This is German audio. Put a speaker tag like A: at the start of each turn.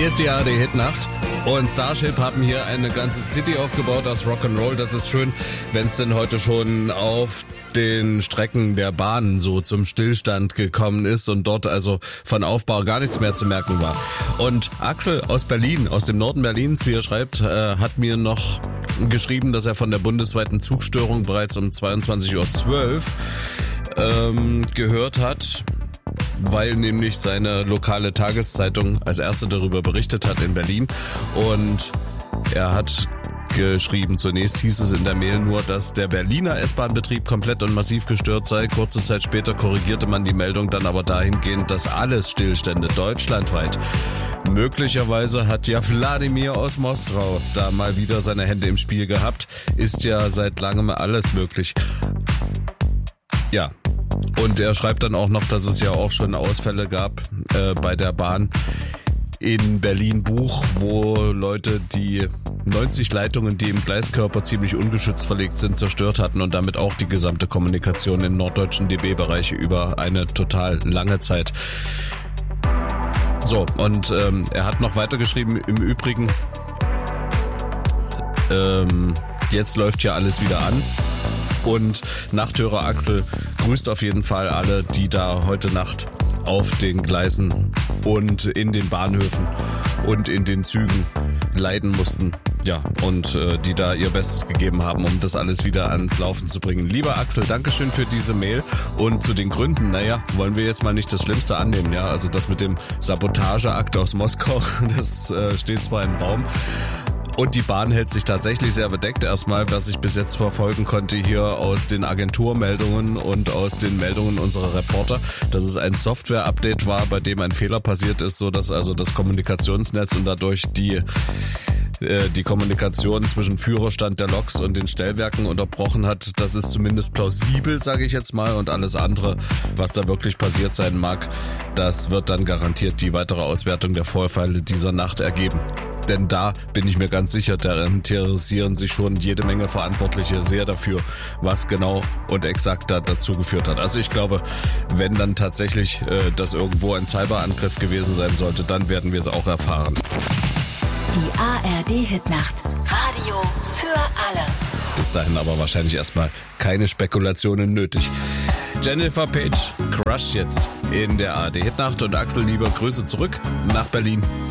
A: Hier ist die ARD-Hitnacht und Starship haben hier eine ganze City aufgebaut aus Rock'n'Roll. Das ist schön, wenn es denn heute schon auf den Strecken der Bahn so zum Stillstand gekommen ist und dort also von Aufbau gar nichts mehr zu merken war. Und Axel aus Berlin, aus dem Norden Berlins, wie er schreibt, hat mir noch geschrieben, dass er von der bundesweiten Zugstörung bereits um 22:12 Uhr gehört hat, weil nämlich seine lokale Tageszeitung als erste darüber berichtet hat in Berlin. Und er hat geschrieben, zunächst hieß es in der Mail nur, dass der Berliner S-Bahn-Betrieb komplett und massiv gestört sei. Kurze Zeit später korrigierte man die Meldung dann aber dahingehend, dass alles stillstände deutschlandweit. Möglicherweise hat ja Wladimir aus Moskau da mal wieder seine Hände im Spiel gehabt. Ist ja seit langem alles möglich. Ja. Und er schreibt dann auch noch, dass es ja auch schon Ausfälle gab bei der Bahn in Berlin-Buch, wo Leute die 90 Leitungen, die im Gleiskörper ziemlich ungeschützt verlegt sind, zerstört hatten und damit auch die gesamte Kommunikation im norddeutschen DB-Bereich über eine total lange Zeit. So, und er hat noch weitergeschrieben, im Übrigen, jetzt läuft ja alles wieder an. Und Nachthörer Axel grüßt auf jeden Fall alle, die da heute Nacht auf den Gleisen und in den Bahnhöfen und in den Zügen leiden mussten. Ja, und die da ihr Bestes gegeben haben, um das alles wieder ans Laufen zu bringen. Lieber Axel, Dankeschön für diese Mail. Und zu den Gründen, wollen wir jetzt mal nicht das Schlimmste annehmen, ja. Also das mit dem Sabotageakt aus Moskau, das steht zwar im Raum. Und die Bahn hält sich tatsächlich sehr bedeckt. Erstmal, was ich bis jetzt verfolgen konnte hier aus den Agenturmeldungen und aus den Meldungen unserer Reporter, dass es ein Software-Update war, bei dem ein Fehler passiert ist, so dass also das Kommunikationsnetz und dadurch die Kommunikation zwischen Führerstand der Loks und den Stellwerken unterbrochen hat. Das ist zumindest plausibel, sage ich jetzt mal. Und alles andere, was da wirklich passiert sein mag, das wird dann garantiert die weitere Auswertung der Vorfälle dieser Nacht ergeben. Denn da bin ich mir ganz sicher, da interessieren sich schon jede Menge Verantwortliche sehr dafür, was genau und exakt dazu geführt hat. Also ich glaube, wenn dann tatsächlich das irgendwo ein Cyberangriff gewesen sein sollte, dann werden wir es auch erfahren.
B: Die ARD-Hitnacht. Radio für alle.
A: Bis dahin aber wahrscheinlich erstmal keine Spekulationen nötig. Jennifer Page crusht jetzt in der ARD-Hitnacht und Axel, lieber Grüße zurück nach Berlin.